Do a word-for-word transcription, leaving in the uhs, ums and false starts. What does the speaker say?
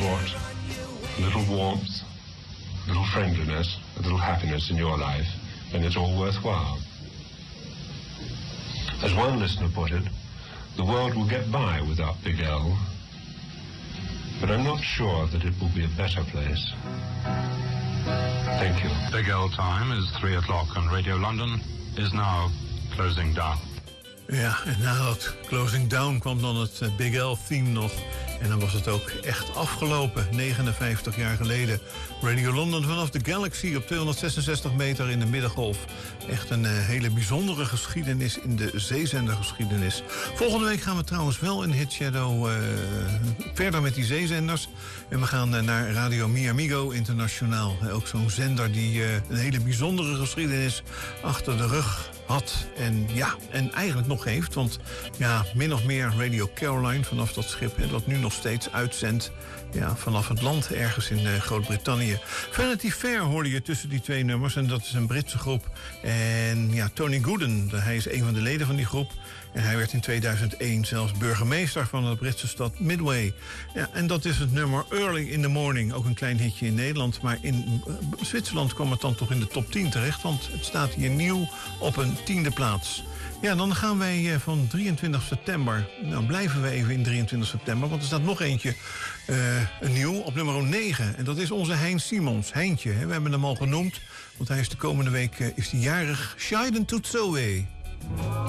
brought a little warmth, a little friendliness, a little happiness in your life, then it's all worthwhile. As one listener put it, the world will get by without Big L, but I'm not sure that it will be a better place. Thank you. Big L time is three o'clock and Radio London is now closing down. Ja, en na dat closing down kwam dan het Big L-theme nog. En dan was het ook echt afgelopen, negenenvijftig jaar geleden. Radio London vanaf de Galaxy op tweehonderdzesenzestig meter in de middengolf. Echt een uh, hele bijzondere geschiedenis in de zeezendergeschiedenis. Volgende week gaan we trouwens wel in Hit Shadow uh, verder met die zeezenders. En we gaan uh, naar Radio Mi Amigo Internationaal. Ook zo'n zender die uh, een hele bijzondere geschiedenis achter de rug had en ja, en eigenlijk nog heeft. Want ja, min of meer Radio Caroline vanaf dat schip, hè, dat nu nog steeds uitzendt, ja, vanaf het land ergens in uh, Groot-Brittannië. Vanity Fair hoorde je tussen die twee nummers en dat is een Britse groep. En ja, Tony Gooden, hij is een van de leden van die groep. En hij werd in tweeduizend één zelfs burgemeester van de Britse stad Midway. Ja, en dat is het nummer Early in the Morning. Ook een klein hitje in Nederland. Maar in uh, Zwitserland kwam het dan toch in de top tien terecht. Want het staat hier nieuw op een tiende plaats. Ja, dan gaan wij uh, van drieëntwintig september... Nou, blijven we even in drieëntwintig september. Want er staat nog eentje uh, een nieuw op nummer negen. En dat is onze Hein Simons. Heintje, hè, we hebben hem al genoemd. Want hij is de komende week uh, is die jarig. Scheiden tut zo weh.